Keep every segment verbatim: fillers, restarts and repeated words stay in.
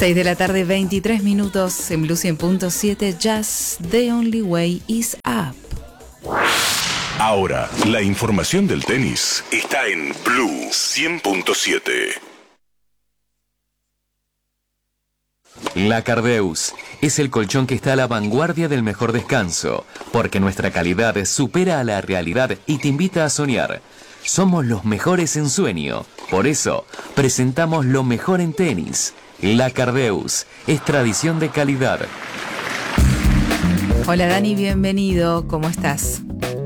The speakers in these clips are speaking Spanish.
seis de la tarde, veintitrés minutos en Blue cien punto siete. Jazz, The Only Way is Up. Ahora, la información del tenis está en Blue cien punto siete. La Cardeus es el colchón que está a la vanguardia del mejor descanso, porque nuestra calidad supera a la realidad y te invita a soñar. Somos los mejores en sueño, por eso presentamos lo mejor en tenis. La Cardeus es tradición de calidad. Hola Dani, bienvenido, ¿cómo estás?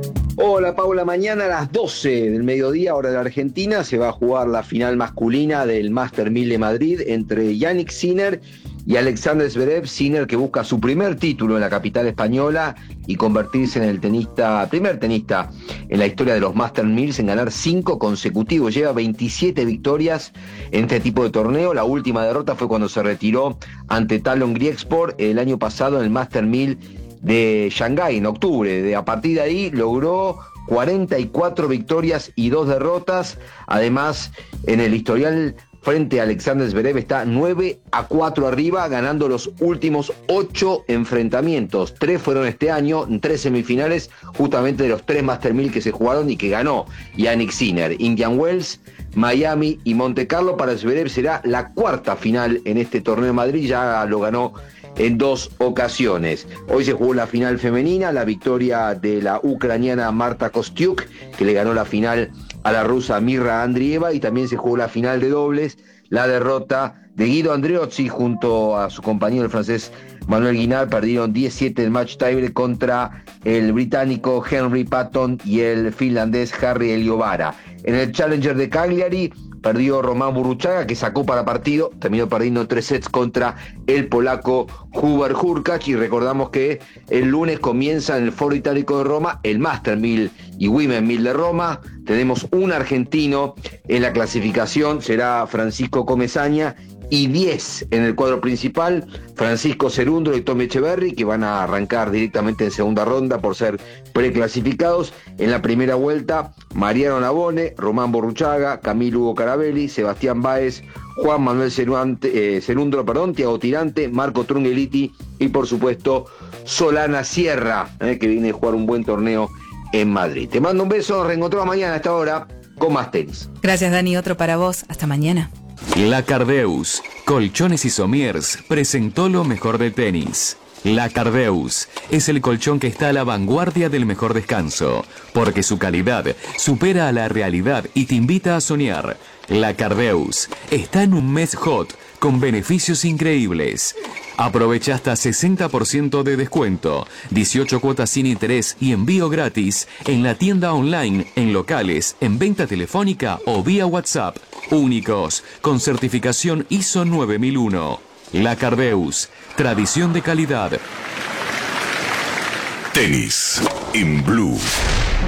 Hola Paula, mañana a las doce del mediodía, hora de la Argentina, se va a jugar la final masculina del Master mil de Madrid entre Jannik Sinner y Alexander Zverev. Sinner, que busca su primer título en la capital española y convertirse en el tenista, primer tenista en la historia de los Master mil en ganar cinco consecutivos. Lleva veintisiete victorias en este tipo de torneo. La última derrota fue cuando se retiró ante Talon Griekspor el año pasado en el Master mil de Shanghái en octubre. De, a partir de ahí logró cuarenta y cuatro victorias y dos derrotas. Además, en el historial frente a Alexander Zverev está nueve a cuatro arriba, ganando los últimos ocho enfrentamientos. Tres fueron este año, en tres semifinales, justamente de los tres Master mil que se jugaron y que ganó Jannik Sinner. Indian Wells, Miami y Monte Carlo. Para Zverev será la cuarta final en este torneo de Madrid, ya lo ganó en dos ocasiones. Hoy se jugó la final femenina, la victoria de la ucraniana Marta Kostyuk, que le ganó la final a la rusa Mirra Andrieva, y también se jugó la final de dobles, la derrota de Guido Andreozzi junto a su compañero el francés Manuel Guinard. Perdieron diez siete el match tiebreak contra el británico Henry Patton y el finlandés Harri Eliovara. En el Challenger de Cagliari perdió Román Burruchaga, que sacó para partido, terminó perdiendo tres sets contra el polaco Hubert Hurkacz. Y recordamos que el lunes comienza en el Foro Itálico de Roma el Master mil y Women mil de Roma. Tenemos un argentino en la clasificación, será Francisco Comesaña, y diez en el cuadro principal, Francisco Cerúndolo y Tommy Echeverry, que van a arrancar directamente en segunda ronda por ser preclasificados. En la primera vuelta, Mariano Navone, Román Burruchaga, Camilo Hugo Carabelli, Sebastián Báez, Juan Manuel Cerúndolo, eh, Cerúndolo, perdón, Thiago Tirante, Marco Trungeliti y por supuesto Solana Sierra, eh, que viene a jugar un buen torneo en Madrid. Te mando un beso, nos reencontramos mañana a esta hora con más tenis. Gracias Dani, otro para vos, hasta mañana. La Cardeus, Colchones y Somiers, presentó lo mejor del tenis. La Cardeus es el colchón que está a la vanguardia del mejor descanso, porque su calidad supera a la realidad y te invita a soñar. La Cardeus está en un mes hot con beneficios increíbles. Aprovecha hasta sesenta por ciento de descuento, dieciocho cuotas sin interés y envío gratis en la tienda online, en locales, en venta telefónica o vía WhatsApp. Únicos, con certificación I S O nueve mil uno. La Cardeus, tradición de calidad. Tenis en Blue.